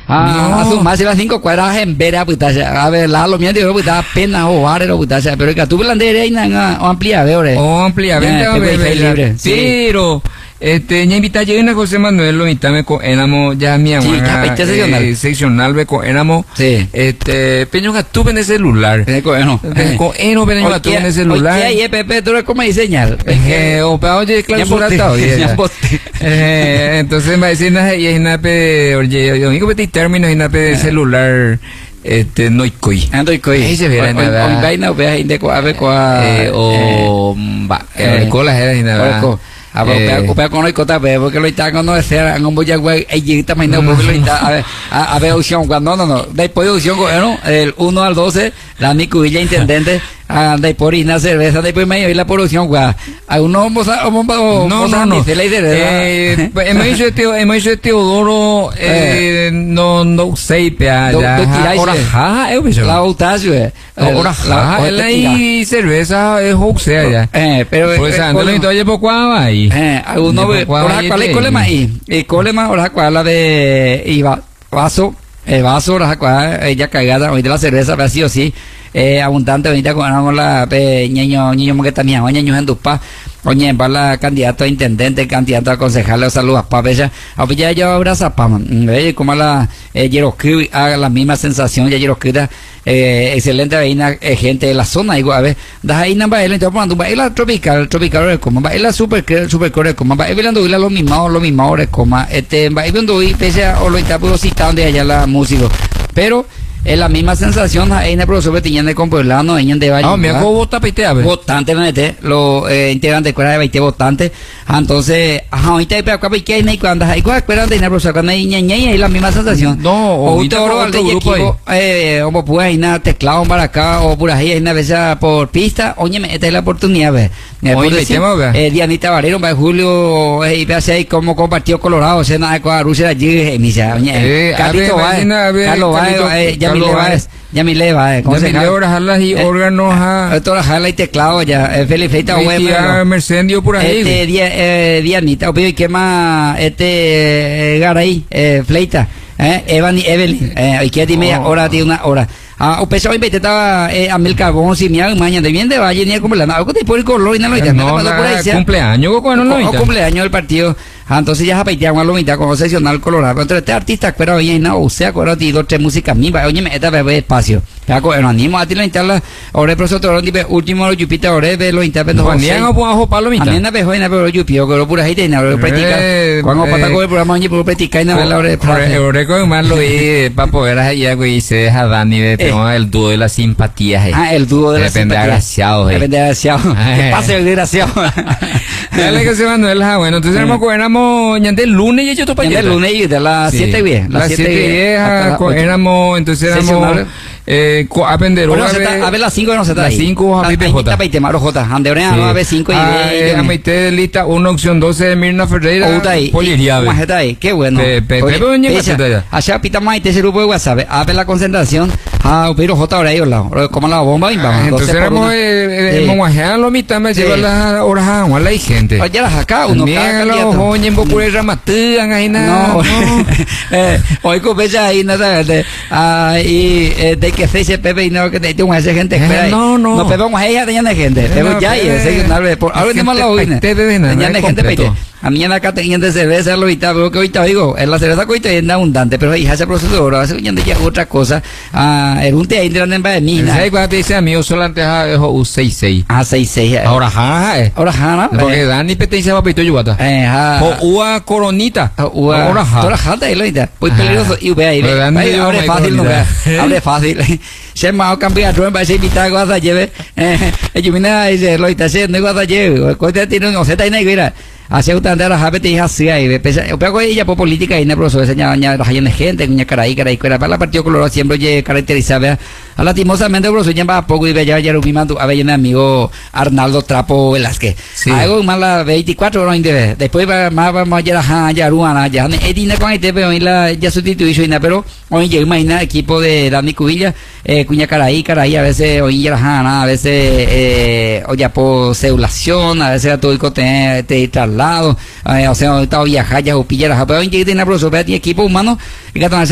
A su más las 5 cuadras en vera putacha. A ver, la lo mío digo puta pena o barrio putacha, pero que tú blandere y amplia veo. O amplia, libre. Pero ña invita llena José Manuel lo invitame con enamo ya mi amor seccional ve con enamo peño gatú en el celular con eno peño gatú en el celular oye Pepe tú eres como diseñar o pa oye clausura todo entonces me dicen y es nape oye yo digo que términos y nape de celular no ikoi ahí se ve nada vaina ve inde ko ave ko o va cola era y nada a ver con el cota porque lo está cuando sea en un boya güey y también no porque lo está a ver opción cuando no después de opción bueno el 1 al 12 la mi cubilla intendente anda por una cerveza después me dio la producción güey a uno no hemos hecho Teodoro no sei pea ahora la Octavio ahora la y cerveza es oxea ya pero pues andando y todo llevo cuava ahí alguno ahora cuál es colema ahí el colema ahora cuál la de iba vaso ahora cuál ella cagada hoy de la cerveza pero sí o sí abundante ahorita con la niño que también niños en Dupá oye para la candidato a intendente candidato a concejal saludos para ella ya yo abraza para como la Yerosquí haga la misma sensación ya Yerosquí excelente ahí gente de la zona igual a ver da ahí nada él entonces cuando va la tropical como va la super como va bailando lo mismo ahora como va viendo y pese a lo está puro citando de allá la música pero es la misma sensación ahí en el profesor Betiñán con Pueblano en de Valle. Me hago vota peitea, votante los integrantes de escuela de 20 votantes. Entonces, ahorita hay para que hay cuando hay escuela de profesor cuando hay es la misma sensación. No, o otro grupo o pues hay nada teclado para acá o por ahí hay una vez por pista, oye, esta es la oportunidad, Dianita Valero, Julio y así como compartió Colorado, o sea, nada con Rusia allí, misa, Carlito Carlos ya me leva horas jalas y órganos todas jalas y teclado ya Felipe Feita Mercendio por ahí Dianita o y qué más Garay Fleita Evan y Evelyn y que dime hora de una hora o pesado y estaba a mil carbón si me mañana de bien de Valle ni como la nada que te pone color y no lo cumpleaños cumpleaños del partido entonces ya se una lomita con seccional colorado entre este artista pero oye no o sea acuerdo de dos tres músicas mismas oye me esta bebé espacio ya con animo a ti lo instala ahora profesor Torón dice último lo yupita ahora ve lo interpreto a mí na ve joina pero yupio que lo pura gente na practica cuando pata con el programa oye por practicar na la hora ahora con más lo vi para poder allá güey se deja Dani de el dúo de la simpatía el dúo de la simpatía depende desgraciado que pase el desgraciado dale que se Manuel bueno entonces éramos el lunes y yo to el lunes y de las 7:10 las 7:10 éramos entonces éramos a vender a ver las 5 no se está las 5 a PJ Andeurea a ver 5 y a meter lista una opción 12 de Mirna Ferreira Poliría qué bueno allá pita maite ese grupo de WhatsApp a ver la concentración pero J ahora ellos como la bomba entonces éramos lo mitad me lleva las horas a la gente oye las acá uno oye por el ramatán ahí nada hoy copecha ahí nada y de que se Pepe y no que te tengo esa gente espera no Pepe vamos a ella tenía gente pero ya y ese una vez por ahora tenemos la oína tenía gente Pepe a mí en acá tenían de cerveza lo ahorita veo que ahorita digo en la cerveza que ahorita es abundante pero hija ese proceso hace ya otra cosa era un té ahí de la mina ¿sabes cuál te dice amigo solamente u 66 66 ahora ja porque Dani Pete dice papito yuata o ua coronita ahora ja ahí lo ahorita muy peligroso y ve ahí abre fácil no abre fácil se me ha cambiado en base a invitar guasa lleve yo mira dice lo ahorita se no guasa lleve coite tiene no se está ahí mira hace un tanto la gente hija así ahí pero ella por política y no profesor enseñaba la gente gente cuña caray para la partido colorado siempre oye caracterizaba a lastimosamente profesor ya va poco y veía ya un mando a ver mi amigo Arnaldo Trapo Velázquez algo más la 24 horas después más vamos a llegar ya Ruana ya edina con este pero la ya sustituyó pero hoy ya imagina equipo de Dani Cubilla cuña caray a veces hoy ya a veces oye por celulación a veces todo el cote traslado o sea ahorita viajar ya o pillar pero hoy ya tiene profesor tiene equipo humano y